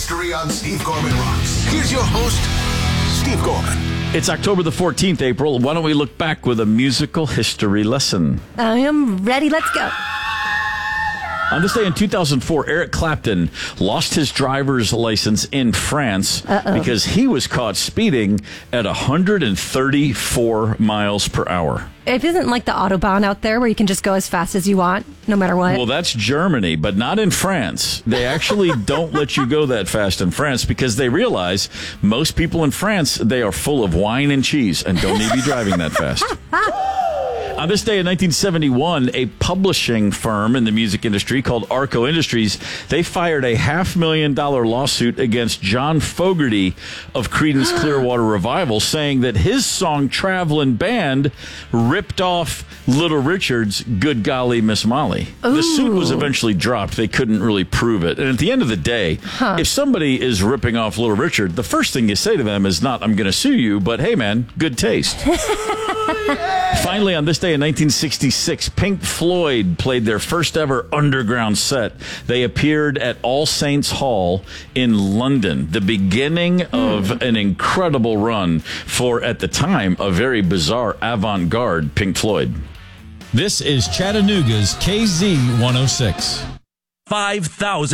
history on Steve Gorman Rocks. Here's your host, Steve Gorman. It's October the 14th, April. Why don't we look back with a musical history lesson? I am ready. Let's go. On this day in 2004, Eric Clapton lost his driver's license in France because he was caught speeding at 134 miles per hour. It isn't like the Autobahn out there where you can just go as fast as you want, no matter what. Well, that's Germany, but not in France. They actually don't let you go that fast in France because they realize most people in France, they are full of wine and cheese and don't need to be driving that fast. On this day in 1971, a publishing firm in the music industry called Arco Industries, they fired a $500,000 lawsuit against John Fogerty of Creedence Clearwater Revival, saying that his song Travelin' Band ripped off Little Richard's Good Golly Miss Molly. The suit was eventually dropped. They couldn't really prove it. And at the end of the day, if somebody is ripping off Little Richard, the first thing you say to them is not, I'm going to sue you, but hey, man, good taste. Finally, on this day in 1966, Pink Floyd played their first ever underground set. They appeared at All Saints Hall in London, the beginning of an incredible run for, at the time, a very bizarre avant-garde Pink Floyd. This is Chattanooga's KZ 106. 5,000